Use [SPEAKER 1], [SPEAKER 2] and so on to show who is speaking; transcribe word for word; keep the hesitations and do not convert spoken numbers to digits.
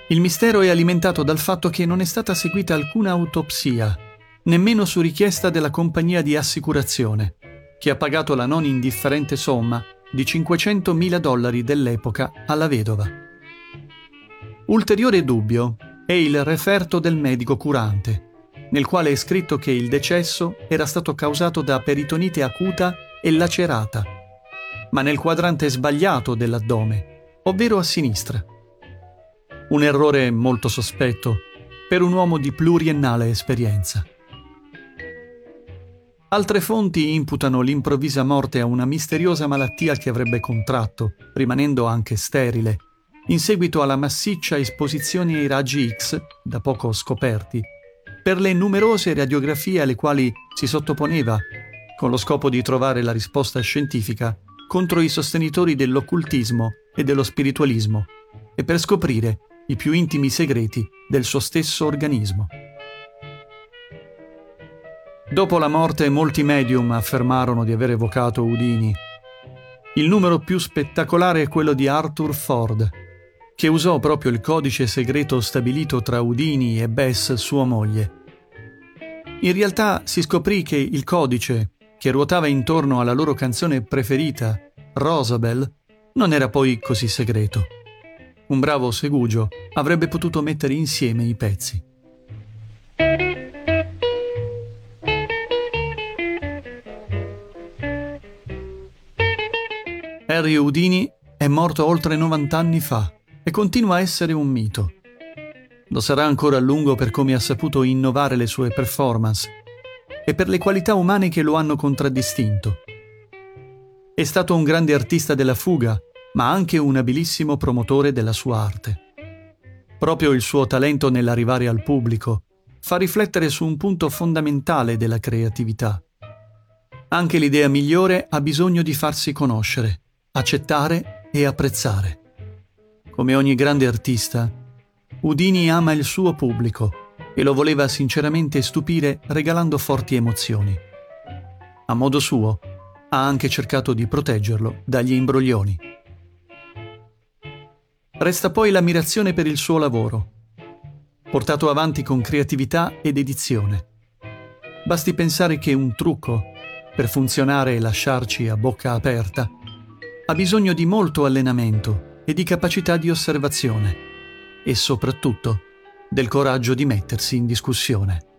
[SPEAKER 1] Il mistero è alimentato dal fatto che non è stata seguita alcuna autopsia, nemmeno su richiesta della compagnia di assicurazione, che ha pagato la non indifferente somma di cinquecentomila dollari dell'epoca alla vedova. Ulteriore dubbio è il referto del medico curante, nel quale è scritto che il decesso era stato causato da peritonite acuta e lacerata, ma nel quadrante sbagliato dell'addome, ovvero a sinistra. Un errore molto sospetto per un uomo di pluriennale esperienza. Altre fonti imputano l'improvvisa morte a una misteriosa malattia che avrebbe contratto, rimanendo anche sterile, in seguito alla massiccia esposizione ai raggi X, da poco scoperti, per le numerose radiografie alle quali si sottoponeva, con lo scopo di trovare la risposta scientifica contro i sostenitori dell'occultismo e dello spiritualismo, e per scoprire i più intimi segreti del suo stesso organismo. Dopo la morte molti medium affermarono di aver evocato udini. Il numero più spettacolare è quello di Arthur Ford, che usò proprio il codice segreto stabilito tra Udini e Bess, sua moglie. In realtà si scoprì che il codice, che ruotava intorno alla loro canzone preferita, Rosabelle, non era poi così segreto. Un bravo segugio avrebbe potuto mettere insieme i pezzi. Harry Houdini è morto oltre novanta anni fa e continua a essere un mito. Lo sarà ancora a lungo per come ha saputo innovare le sue performance e per le qualità umane che lo hanno contraddistinto. È stato un grande artista della fuga, ma anche un abilissimo promotore della sua arte. Proprio il suo talento nell'arrivare al pubblico fa riflettere su un punto fondamentale della creatività. Anche l'idea migliore ha bisogno di farsi conoscere, accettare e apprezzare. Come ogni grande artista, Houdini ama il suo pubblico e lo voleva sinceramente stupire regalando forti emozioni. A modo suo, ha anche cercato di proteggerlo dagli imbroglioni. Resta poi l'ammirazione per il suo lavoro, portato avanti con creatività ed edizione. Basti pensare che un trucco, per funzionare e lasciarci a bocca aperta, ha bisogno di molto allenamento e di capacità di osservazione, e soprattutto del coraggio di mettersi in discussione.